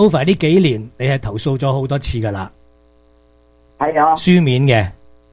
over 呢幾年你係投訴咗好多次噶啦， 係啊， 書面嘅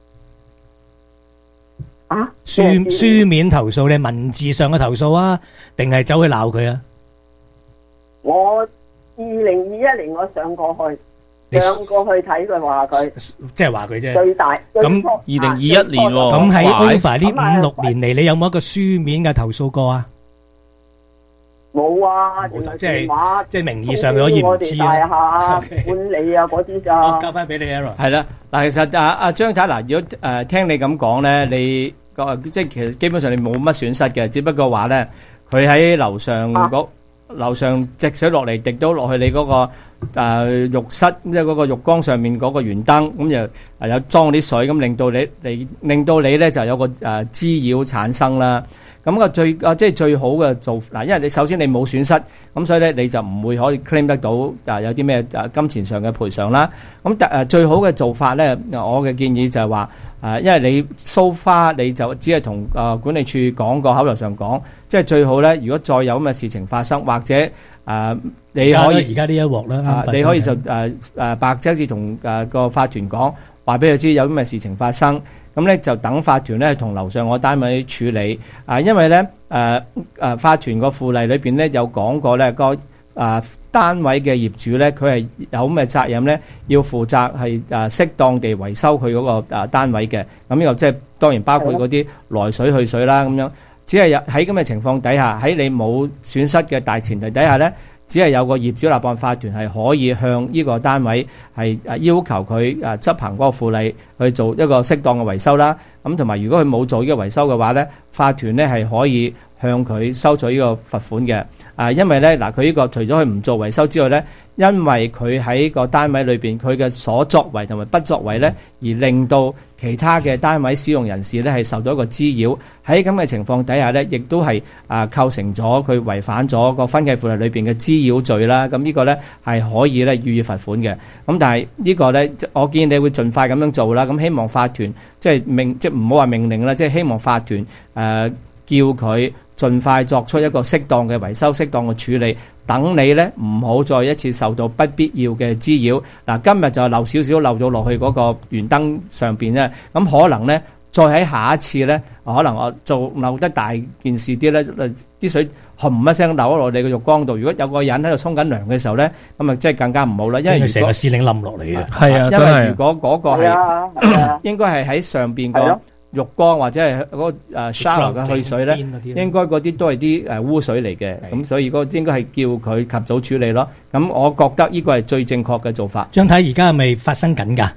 啊， 書面投訴，你係文字上嘅投訴啊，定係走去鬧佢啊？ 我2021年我上過去睇佢話佢， 即係話佢啫。 最大咁 2021年喎， 咁喺哇 over 呢5-6年嚟，你有冇一個書面嘅投訴過啊？ 冇啊， 冇淨係即係電話即係名義上可以唔我知哋大廈 OK 管理啊嗰啲我咋。 交翻俾你 Aaron。 係啦，嗱，其實阿張太嗱，如果聽你咁講咧，你即係其實基本上你冇乜損失嘅，只不過話咧，佢喺樓上滴水落嚟，滴到落去你嗰個浴室，即係嗰個浴缸上面嗰個圓燈，咁就有裝啲水，咁令到你咧就有個滋擾產生啦。咁個即係最好嘅做嗱，因為你首先你冇損失，咁所以咧你就唔會可以 claim 得到有啲咩金錢上嘅賠償啦。咁最好嘅做法咧，我嘅建議就係話因為你 so far 你就只係同管理處講過口頭上講，即係最好咧。如果再有咁嘅事情發生，或者你可以而家呢一鑊啦， 你可以就白紙字同個法團講，話俾佢知有咁嘅事情發生。咁咧就等法團咧同樓上個單位處理因為咧法團個附例裏邊咧有講過咧個單位嘅業主咧，佢係有咁嘅責任咧，要負責係適當地維修佢嗰個單位嘅。咁呢個即係當然包括嗰啲來水去水啦咁樣。只係喺咁嘅情況底下，喺你冇損失嘅大前提底下咧，只係有個業主立案法團係可以向呢個單位係要求佢執行嗰個附例去做一個適當嘅維修啦。咁同埋如果佢冇做呢個維修嘅話咧，法團咧係可以向佢收取呢個罰款嘅。因為咧嗱，佢呢個除咗佢唔做維修之外咧，因為佢喺個單位裏邊佢嘅所作為同埋不作為咧，而令到其他嘅單位使用人士咧係受到一個滋擾。喺咁嘅情況底下咧，亦都係構成咗佢違反咗個分契附例裏邊嘅滋擾罪啦。咁呢個咧係可以咧予以罰款嘅。咁但係呢個咧，我建議你會盡快咁樣做啦。咁希望法團即係唔好話命令啦，即係希望法團叫佢盡快作出一個適當嘅維修、適當嘅處理，等你咧唔好再一次受到不必要嘅滋擾。嗱，今日就漏少少漏咗落去嗰個圓燈上邊咧，咁可能咧再喺下一次咧，可能我做漏得大件事啲咧，啲水轟一聲流咗落你個浴缸度。如果有個人喺度沖緊涼嘅時候咧，咁啊即係更加唔好啦，因為成個司令冧落嚟嘅。 係啊，因為如果嗰個係應該係喺上邊個浴缸或者係嗰個shower 嘅去水咧，應該嗰啲都係啲污水嚟嘅，咁所以嗰個應該係叫佢及早處理咯。咁我覺得呢個係最正確嘅做法。 張太而家係咪發生緊㗎？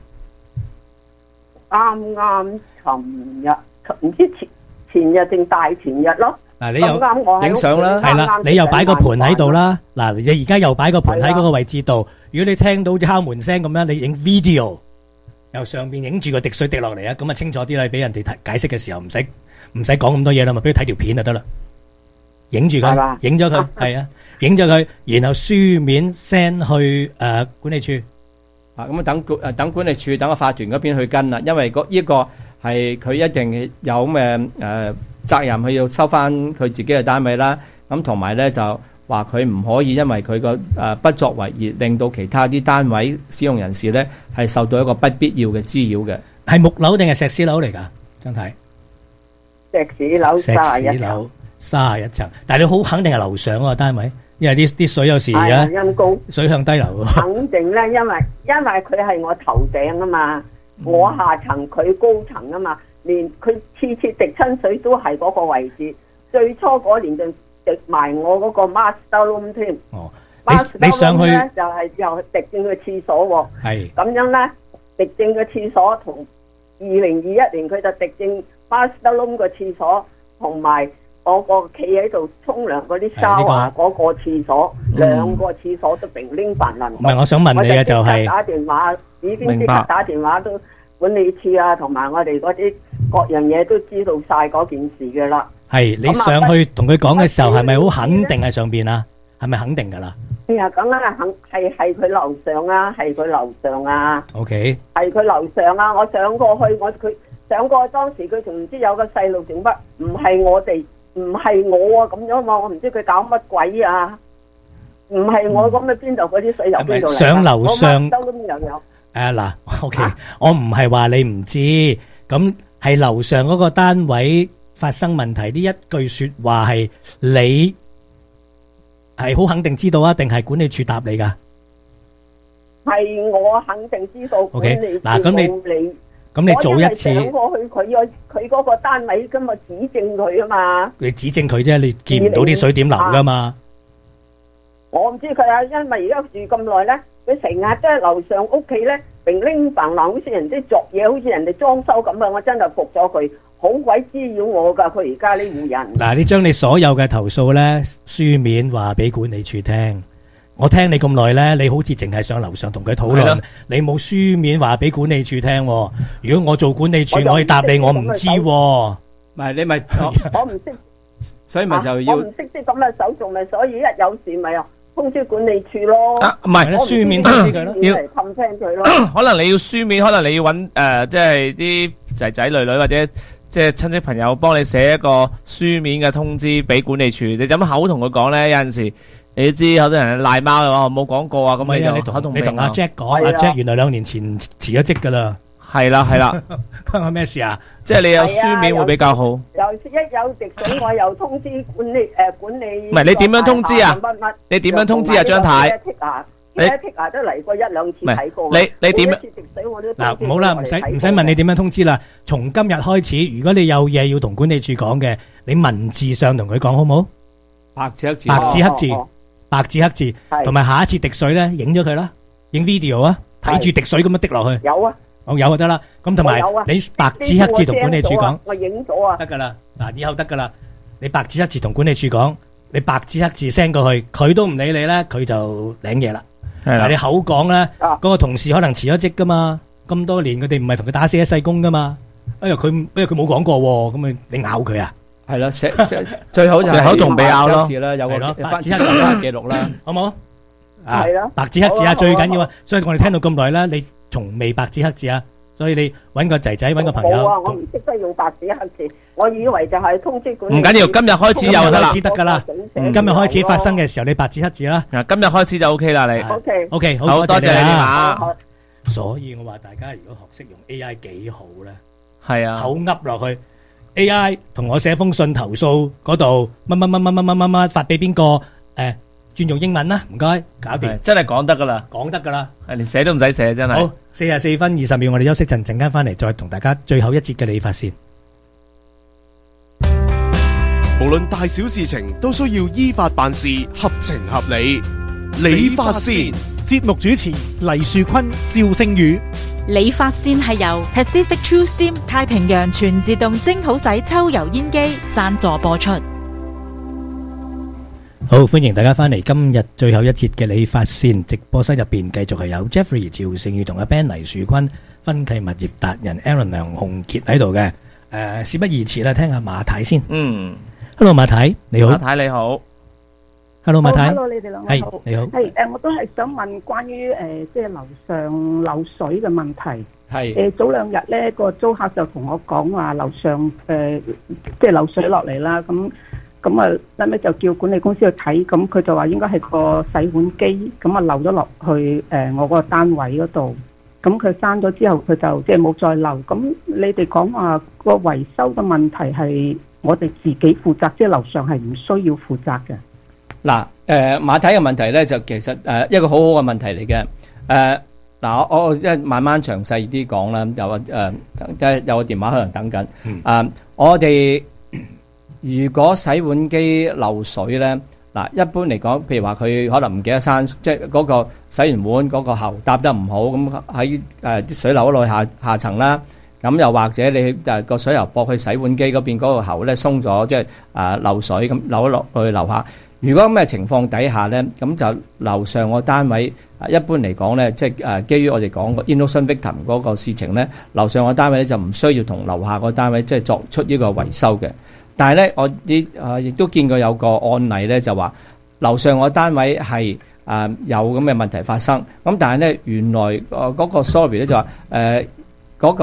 啱啱尋日唔知前日定大前日咯。 嗱，你又啱我影相啦， 係啦，你又擺個盤喺度啦。嗱，你而家又擺個盤喺嗰個位置度。如果你聽到敲門聲咁樣，你影 video。由上邊影住個滴水滴落嚟啊，咁啊清楚啲啦，俾人哋解釋嘅時候唔使講咁多嘢啦，咪俾佢睇條片就得啦。影住佢，影咗佢，係啊，影咗佢，然後書面 send 去管理處。 咁啊等管理處等個法團嗰邊去跟啦，因為呢個係佢一定有咁嘅責任去要收翻佢自己嘅單位啦。咁同埋咧就話佢唔可以因為佢個不作為而令到其他啲單位使用人士咧係受到一個不必要嘅滋擾嘅。 係木樓定係石屎樓嚟㗎？張太， 石屎樓31層 ，31層。但係你好肯定係樓上嗰個單位，因為啲水有時而家水向低流。 肯定咧，因為佢係我頭頂啊嘛，我下層佢高層啊嘛，連佢次滴親水都係嗰個位置。最初嗰年就滴埋我嗰個 master room 添。 哦，你上去咧就係又滴進個廁所喎。 係咁樣咧，滴進個廁所同2021年佢就滴進 master room 個廁所，同埋我個企喺度沖涼嗰啲shower嗰個廁所，兩個廁所都平拎凡能。 唔係，我想問你嘅就係打電話，已經即刻打電話都管理處啊，同埋我哋嗰啲各樣嘢都知道晒嗰件事嘅啦。 係你上去同佢講嘅時候，係咪好肯定喺上邊啊？係咪肯定噶啦？ 哎呀，咁啊，係佢樓上啊，係佢樓上啊。 OK， 係佢樓上啊！我上過去，佢上過去，當時佢仲唔知有個細路整乜，唔係我啊咁樣嘛，我唔知佢搞乜鬼啊！ 唔係我咁嘅邊度嗰啲水由邊度嚟？ 上樓上收咁又有。 嗱，OK，我唔係話你唔知，咁係樓上嗰個單位發生問題呢一句說話係你係好肯定知道啊，定係管理處答你㗎？ 係我肯定知道管理處冇理。 咁你做一次， 我因為上過去佢嗰個單位咁啊，指證佢啊嘛。 你指證佢啫，你見唔到啲水點流㗎嘛？ 我唔知佢啊，因為而家住咁耐咧，佢成日都喺樓上屋企咧，平拎唪唥，好似人哋作嘢，好似人哋裝修咁啊！我真係服咗佢，好鬼滋擾我㗎。佢而家呢戶人。嗱， 你將你所有嘅投訴咧書面話俾管理處聽。我聽你咁耐咧，你好似淨係上樓上同佢討論，你冇書面話俾管理處聽。如果我做管理處，我可以答你，我唔知。唔係你咪我唔識， 所以咪就要我唔識啲咁嘅手續咪，所以一有事咪通知管理處咯。 唔係書面通知佢咯， 要氹聽佢咯。 可能你要書面，可能你要揾即係啲仔仔女女或者即係親戚朋友幫你寫一個書面嘅通知俾管理處。你咁口同佢講咧，有陣時。你知好多人賴貓嘅話，冇講過啊，咁你同阿 Jack 講，阿 Jack 原來2年前辭咗職噶啦， 係啦， 關我咩事啊？ 即係你有書面會比較好。 一有滴水，我又通知管理。 唔係你點樣通知啊？你點樣通知啊，張太？ 你都嚟過1-2次睇過。 你點？ 嗱，唔好啦，唔使問你點樣通知啦。從今日開始，如果你有嘢要同管理處講嘅，你文字上同佢講好冇？ 白紙黑字。 白紙黑字，同埋下一次滴水咧，影咗佢啦，影 video 啊，睇住滴水咁樣滴落去。 有啊， 有就得啦。咁同埋你白紙黑字同管理處講， 我影咗啊， 得噶啦。嗱，以後得噶啦。你白紙黑字同管理處講，你白紙黑字 send 過去，佢都唔理你咧，佢就領嘢啦。但係你口講咧，嗰個同事可能辭咗職噶嘛，咁多年佢哋唔係同佢打死一世工噶嘛。佢冇講過喎，咁你咬佢啊？ 係啦，即係最好就係口同鼻拗咯， 有個白紙黑字記錄啦， 好冇？ 係咯， 白紙黑字啊，最緊要啊！所以我哋聽到咁耐啦，你從未白紙黑字啊，所以你揾個仔仔，揾個朋友。 冇啊，我唔識得用白紙黑字，我以為就係通知管理。 唔緊要，今日開始有得啦， 得噶啦。今日開始發生嘅時候，你白紙黑字啦。 今日開始就 OK 啦，你。 OK， 好多謝你電話。 所以我話大家如果學識用 AI 幾好咧， 係啊， 口噏落去。AI 同我寫封信投訴嗰度乜發俾邊個？轉用英文啦，唔該，搞掂， 真係講得噶啦， 講得噶啦， 連寫都唔使寫，真係。 好，44分20秒，我哋休息陣間翻嚟再同大家最後一節嘅理髮線。 無論大小事情都需要依法辦事，合情合理。理髮線節目主持黎樹坤、趙聖宇。 理髮線係由 Pacific True Steam 太平洋全自動蒸好洗抽油煙機贊助播出。 好，歡迎大家翻嚟今日最後一節嘅理髮線直播室入邊，繼續係有 Jeffrey 趙聖宇同阿 Ben 黎樹坤分契物業達人 Aaron 梁鴻傑喺度嘅。事不宜遲啦，聽下馬太先。Hello 馬太，你好。 馬太你好。 Hello 馬太。 Hello 你哋兩位好。 你好。 我都係想問關於即係樓上漏水嘅問題。 係。 早兩日咧個租客就同我講話樓上即係漏水落嚟啦，咁啊，後尾就叫管理公司去睇，咁佢就話應該係個洗碗機，咁啊漏咗落去我嗰個單位嗰度，咁佢閂咗之後，佢就即係冇再漏。咁你哋講話個維修嘅問題係我哋自己負責，即係樓上係唔需要負責嘅。 嗱，馬太嘅問題咧就其實一個好好嘅問題嚟嘅。嗱，我即係慢慢詳細啲講啦。有個電話可能等緊。我哋如果洗碗機漏水咧，嗱，一般嚟講，譬如話佢可能唔記得閂，即係嗰個洗完碗嗰個喉搭得唔好，咁喺啲水流落去下層啦。咁又或者你個水喉駁去洗碗機嗰邊嗰個喉咧鬆咗，即係漏水咁流咗落去樓下。如果咁嘅情況底下咧，咁就樓上個單位一般嚟講咧，即係基於我哋講個 innocent victim 嗰個事情咧，樓上個單位咧就唔需要同樓下個單位即係作出呢個維修嘅。但係咧，我亦都見過有個案例咧，就話樓上個單位係有咁嘅問題發生。咁但係咧，原來嗰個 story 咧就話嗰個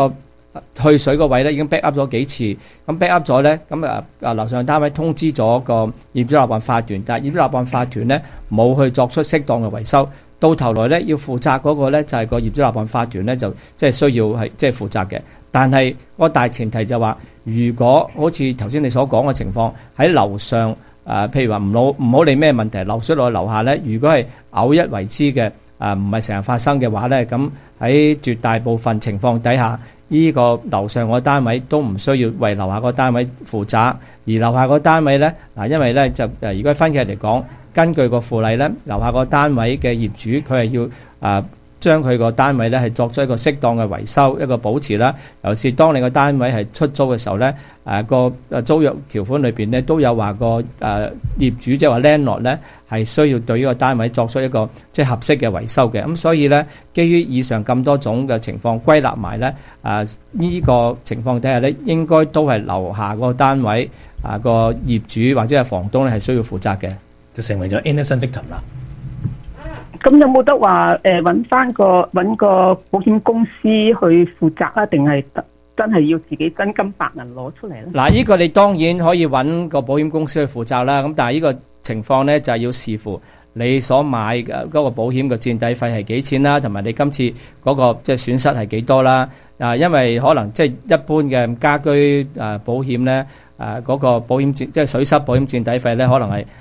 去水個位咧已經 back up 咗幾次，咁 back up 咗咧，咁樓上單位通知咗個業主立案法團，但係業主立案法團咧冇去作出適當嘅維修，到頭來咧要負責嗰個咧就係個業主立案法團咧就即係需要係即係負責嘅。但係個大前提就話，如果好似頭先你所講嘅情況喺樓上譬如話唔好理咩問題，漏水落去樓下咧，如果係偶一為之嘅唔係成日發生嘅話咧，咁喺絕大部分情況底下，呢個樓上個單位都唔需要為樓下個單位負責，而樓下個單位咧因為咧就如果分契嚟講，根據個附例咧，樓下個單位嘅業主佢係要將佢個單位咧係作出一個適當嘅維修，一個保持啦。尤其是當你個單位係出租嘅時候咧，個租約條款裏邊咧都有話個業主即係話 landlord 咧係需要對呢個單位作出一個即係合適嘅維修嘅。咁所以咧，基於以上咁多種嘅情況歸納埋咧，呢個情況底下咧，應該都係樓下個單位個業主或者係房東咧係需要負責嘅， 就成為咗 innocent victim 啦。 咁有冇得話揾個保險公司去負責啊？定係真係要自己真金白銀攞出嚟咧？ 嗱，呢個你當然可以揾個保險公司去負責啦。咁但係呢個情況咧就係要視乎你所買嘅嗰個保險嘅墊底費係幾錢啦，同埋你今次嗰個即係損失係幾多啦。因為可能即係一般嘅家居保險咧，嗰個保險即係水濕保險墊底費咧，可能係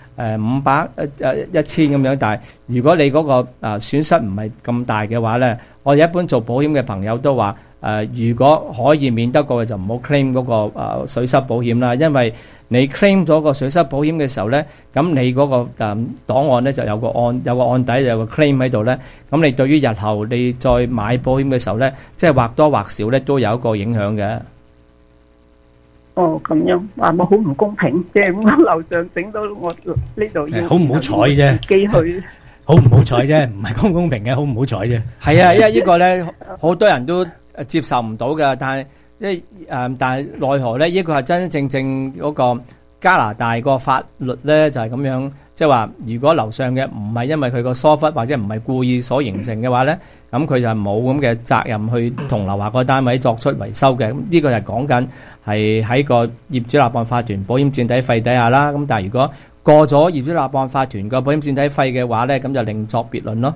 500、1000咁樣，但係如果你嗰個損失唔係咁大嘅話咧，我哋一般做保險嘅朋友都話如果可以免得過嘅就唔好 claim 嗰個水濕保險啦，因為你 claim 咗個水濕保險嘅時候咧，咁你嗰個檔案咧就有個案底，有個 claim 喺度咧，咁你對於日後你再買保險嘅時候咧，即係或多或少咧都有一個影響嘅。 哦，咁樣話我好唔公平，即係咁樓上整到我呢度要好唔好彩啫， 自己去好唔好彩啫，唔係公唔公平嘅，好唔好彩啫。 係啊，因為呢個咧好多人都接受唔到嘅，但係但係奈何咧，呢個係真真正正嗰個加拿大個法律咧就係咁樣，即係話如果樓上嘅唔係因為佢個疏忽或者唔係故意所形成嘅話咧，咁佢就係冇咁嘅責任去同樓下個單位作出維修嘅。咁呢個就係講緊係喺個業主立案法團保險墊底費底下啦。咁但係如果過咗業主立案法團個保險墊底費嘅話咧，咁就另作別論咯。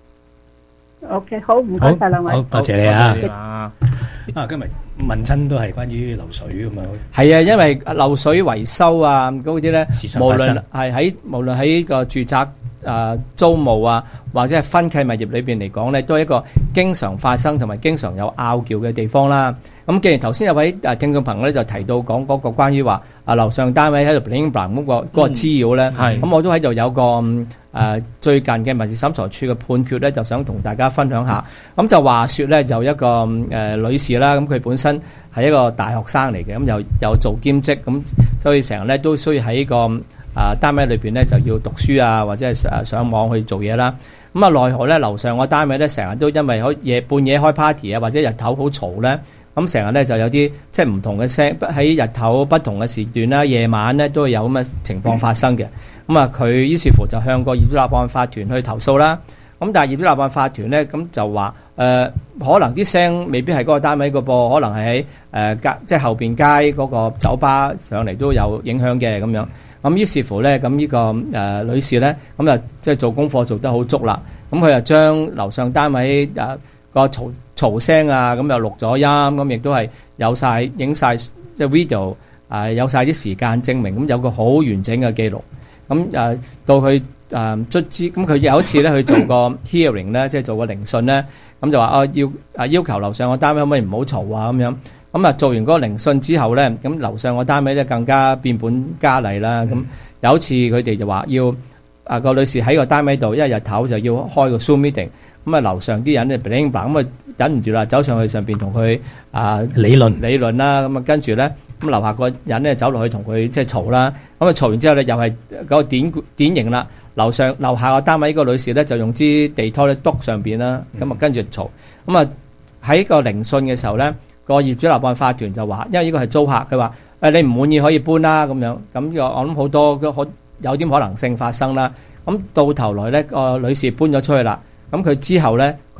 OK， 好，唔該晒兩位， 好多謝你啊！今日問親都係關於漏水咁啊。 係啊，因為漏水維修啊嗰啲咧，無論喺個住宅租務啊，或者係分契物業裏邊嚟講咧，都係一個經常發生同埋經常有拗撬嘅地方啦。咁既然頭先有位聽眾朋友咧就提到講嗰個關於話樓上單位喺度 bling bling 嗰個滋擾咧，咁我都喺度有個最近嘅民事審裁處嘅判決咧，就想同大家分享下。咁就話說咧，就一個女士啦，咁佢本身係一個大學生嚟嘅，咁又做兼職，咁所以成日咧都需要喺個單位裏邊咧就要讀書啊，或者係上網去做嘢啦。咁奈何咧樓上個單位咧成日都因為半夜開 party 啊，或者日頭好嘈咧，咁成日咧就有啲即係唔同嘅聲喺日頭不同嘅時段啦，夜晚咧都會有咁嘅情況發生嘅。咁佢於是乎就向個業主立案法團去投訴啦。咁但係業主立案法團咧咁就話可能啲聲未必係嗰個單位個噃，可能係喺即係後邊街嗰個酒吧上嚟都有影響嘅咁樣。咁於是乎咧，咁呢個女士咧，咁就即係做功課做得好足啦。咁佢就將樓上單位個嘈聲啊，咁又錄咗音，咁亦都係有晒影晒即係 video，有晒啲時間證明，咁有個好完整嘅記錄。咁到佢卒之，咁佢有一次咧去做個 hearing 咧，即係做個聆訊咧，咁就話要求樓上個單位可唔可以唔好嘈啊咁樣。咁做完嗰個聆訊之後咧，咁樓上個單位咧更加變本加厲啦。咁有一次佢哋就話要個女士喺個單位度，因為日頭就要開個 Zoom meeting。咁樓上啲人咧 bling bling 咁忍唔住啦，走上去上邊同佢理論啦。咁跟住咧，咁樓下個人咧走落去同佢即係嘈啦。咁嘈完之後咧，又係嗰個典型啦。樓下個單位個女士咧就用支地拖咧篤上邊啦。咁跟住嘈。咁喺個聆訊嘅時候咧，個業主立案法團就話，因為呢個係租客，佢話你唔滿意可以搬啦咁樣。咁我諗好多有啲可能性發生啦。咁到頭來咧，個女士搬咗出去啦。咁佢之後咧，佢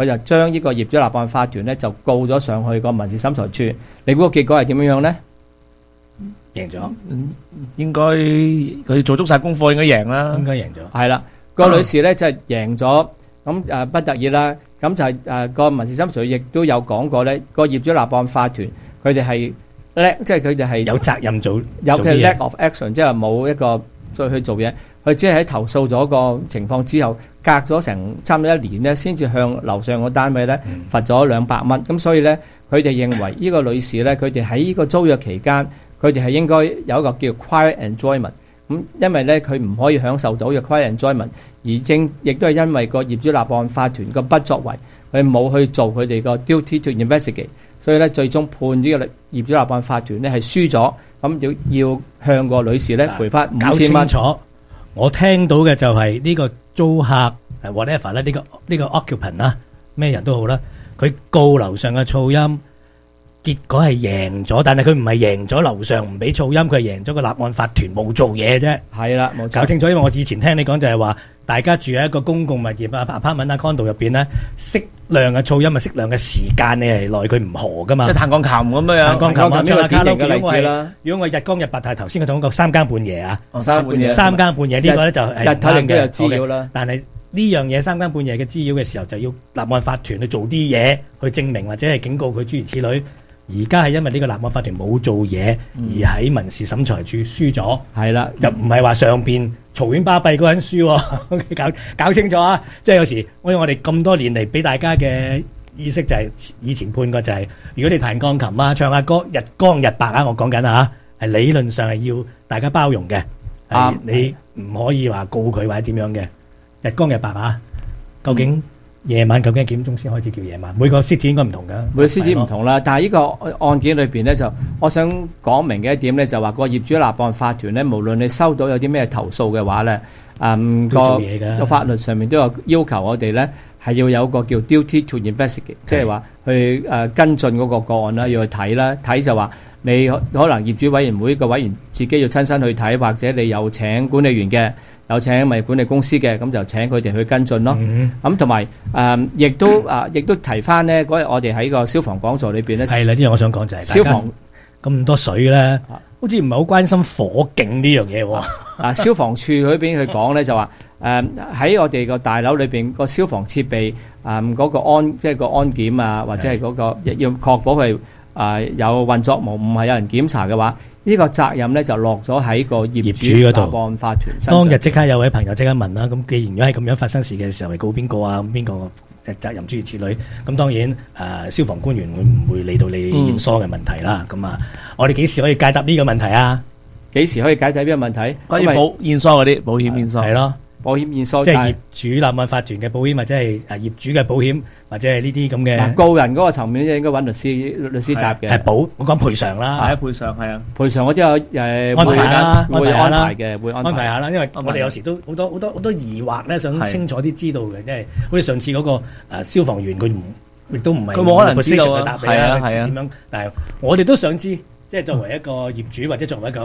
佢就將呢個業主立案法團咧就告咗上去個民事審裁處。你估個結果係點樣樣咧？ 贏咗， 應該佢做足晒功課，應該贏啦。 應該贏咗。 係啦，個女士咧就係贏咗，咁不得已啦。咁就係個民事審裁處亦都有講過咧，個業主立案法團佢哋係叻，即係佢哋係有責任做， 有嘅做啲嘢 lack of action， 即係冇一個再去做嘢。佢只係喺投訴咗個情況之後，隔咗成差唔多1年咧，先至向樓上個單位咧罰咗200蚊。咁所以咧，佢哋認為呢個女士咧，佢哋喺呢個租約期間，佢哋係應該有一個叫 quiet enjoyment。咁因為咧，佢唔可以享受到嘅 quiet enjoyment，亦都係因為個業主立案法團個不作為，佢冇去做佢哋個 duty to investigate，所以咧最終判呢個業主立案法團咧係輸咗，咁要向個女士咧賠翻5000蚊。 搞清楚，我聽到嘅就係呢個租客 whatever 咧，呢個 occupant 啦，咩人都好啦，佢告樓上嘅噪音。結果係贏咗，但係佢唔係贏咗樓上唔俾噪音，佢係贏咗個立案法團冇做嘢啫。 係啦，冇錯。 搞清楚，因為我以前聽你講就係話，大家住喺一個公共物業啊 apartment 啊 condo 入邊咧，適量嘅噪音啊，適量嘅時間你係耐佢唔何噶嘛。 即係彈鋼琴咁樣。 彈鋼琴啊，唱下卡拉 OK 嘅例子啦。 如果我日光日白，但係頭先我講過3更半夜啊， 三更半夜呢個咧就係日頭亦都有滋擾啦。 但係呢樣嘢3更半夜嘅滋擾嘅時候，就要立案法團去做啲嘢去證明或者係警告佢諸如此類。而家係因為呢個立案法團冇做嘢，而喺民事審裁處輸咗， 係啦， 又唔係話上邊嘈喧巴閉嗰人輸喎。搞清楚啊！即係有時我哋咁多年嚟俾大家嘅意識就係以前判過就係，如果你彈鋼琴啊、唱下歌、日光日白啊，我講緊啊，係理論上係要大家包容嘅。你唔可以話告佢或者點樣嘅日光日白啊？究竟？夜晚究竟幾點鐘先開始叫夜晚？每個 city 應該唔同㗎， 每個 city 唔同啦。但係呢個案件裏邊咧，就我想講明嘅一點咧，就話個業主立案法團咧，無論你收到有啲咩投訴嘅話咧，個法律上面都有要求我哋咧係要有個叫 duty to investigate， 即係話去跟進嗰個個案啦，要去睇啦。睇就話你可能業主委員會個委員自己要親身去睇，或者你有請管理員嘅。有請咪管理公司嘅，咁就請佢哋去跟進咯。咁同埋亦都提翻咧，嗰日我哋喺個消防講座裏邊咧， 係啦，呢樣我想講就係消防咁多水咧，好似唔係好關心火警呢樣嘢喎。 消防處嗰邊佢講咧就話喺我哋個大樓裏邊個消防設備嗰個即係個安檢啊，或者係嗰個要確保佢有運作唔係有人檢查嘅話。呢個責任咧就落咗喺個業主嗰度，立案法團身上。 當日即刻有位朋友即刻問啦，咁既然如果係咁樣發生事嘅時候，係告邊個啊？邊個責任諸如此類？咁當然消防官員會唔會理到你驗疏嘅問題啦？咁我哋幾時可以解答呢個問題啊？ 幾時可以解答呢個問題？ 關於驗疏嗰啲保險驗疏係咯。 保險驗疏即係業主立案法團嘅保險，或者係業主嘅保險，或者係呢啲咁嘅。 告人嗰個層面咧，應該揾律師答嘅。 係我講賠償啦。 係賠償係啊， 賠償我都有安排啦， 會安排嘅，會安排下啦。因為我哋有時都好多疑惑咧，想清楚啲知道嘅，即係好似上次嗰個消防員佢亦都唔係佢冇可能知道嘅答你啦，點樣？但係我哋都想知。即係作為一個業主或者作為一個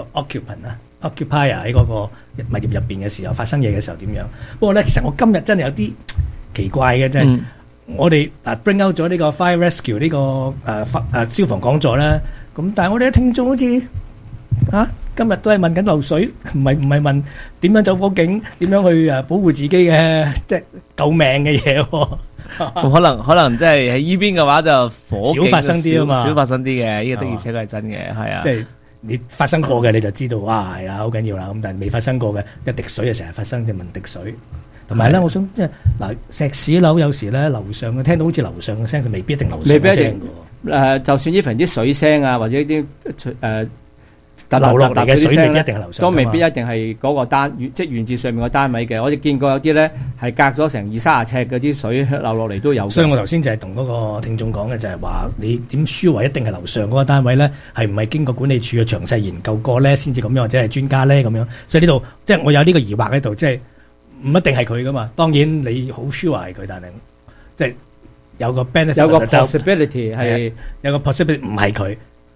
occupier 喺嗰個物業入邊嘅時候發生嘢嘅時候點樣？不過咧，其實我今日真係有啲奇怪嘅，即係我哋bring out 咗呢個 fire rescue 呢個消防講座啦。咁但係我哋嘅聽眾好似今日都係問緊漏水，唔係問點樣走火警，點樣去保護自己嘅即係救命嘅嘢喎。 可能即係喺依邊嘅話就火警少發生啲啊嘛， 少發生啲嘅，呢個的而且確係真嘅，係啊。 即係你發生過嘅你就知道，哇係啊好緊要啦。咁但係未發生過嘅一滴水就成日發生，就問滴水。同埋咧，我想即係石屎樓有時咧樓上聽到好似樓上嘅聲，佢未必一定樓上嘅聲嘅。 就算even啲水聲啊，或者啲流落嚟嘅水未必一定係樓上， 都未必一定係嗰個即係原自上面個單位嘅。我哋見過有啲咧係隔咗成20-30尺嗰啲水流落嚟都有。 所以我頭先就係同嗰個聽眾講嘅就係話，你點輸為一定係樓上嗰個單位咧？係唔係經過管理處嘅詳細研究過咧，先至咁樣，或者係專家咧咁樣？所以呢度即係我有呢個疑惑喺度，即係唔一定係佢噶嘛。當然你好輸係佢，但係即係有個 benefit， 有個 possibility 係有個 possibility 唔係佢。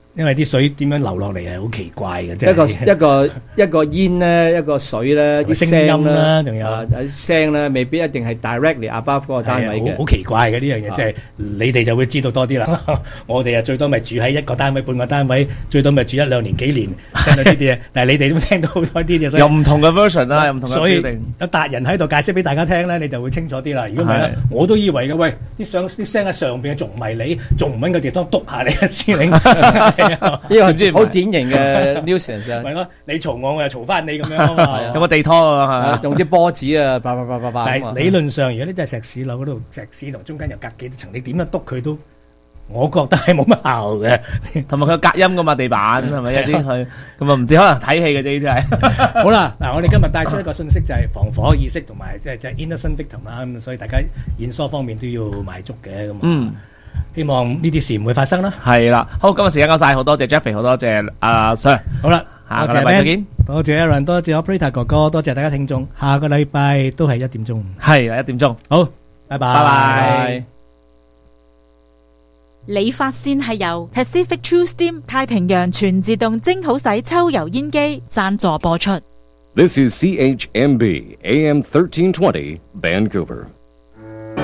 因為啲水點樣流落嚟係好奇怪嘅，即係一個煙咧，一個水咧，啲聲音啦，仲有啲聲咧，未必一定係 directly above 嗰個單位嘅， 好奇怪嘅呢樣嘢，即係你哋就會知道多啲啦。我哋啊最多咪住喺一個單位、半個單位，最多咪住1-2年、幾年聽到呢啲嘢，但係你哋都聽到好多啲嘢， 有唔同嘅 version 啦，有唔同嘅， 所以有達人喺度解釋俾大家聽咧，你就會清楚啲啦。如果唔係咧，我都以為嘅，喂啲聲喺上邊，仲唔係你，仲唔揾個地方篤下你嘅司令？ 呢個好典型嘅 nuisance 啊！ 係咯，你嘈我，我又嘈翻你咁樣啊嘛。 有個地拖啊， 用啲波子啊，叭。 但係理論上，如果呢啲係石屎樓嗰度，石屎同中間又隔幾層，你點樣篤佢都，我覺得係冇乜效嘅。 同埋佢隔音噶嘛，地板係咪有啲佢咁啊？唔知可能睇戲嘅啫，呢啲係。 好啦，嗱，我哋今日帶出一個信息就係防火意識同埋即係 innocent victim 啦，咁所以大家演疏方面都要賣足嘅咁。希望呢啲事唔會發生啦。 係啦，好，今日時間夠晒，好多謝 Jeffrey， 好多謝阿 Sir。 好啦， 下個禮拜再見。 多謝 Aaron， 多謝 Operator 哥哥，多謝大家聽眾。下個禮拜都係1點鐘。 係1點鐘。 好，拜拜。 理髮線係由 Pacific True Steam 太平洋全自動蒸好洗抽油煙機贊助播出。 This is CHMB AM 1320 Vancouver.